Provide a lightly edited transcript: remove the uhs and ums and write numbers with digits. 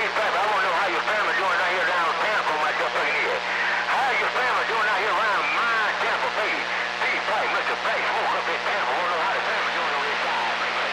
Piper, I want to know how your family doing out here down Tampa, my just saying here. How your family doing out here around my Tampa, baby? P. Piper, Mr. Bay, smoke up in Tampa,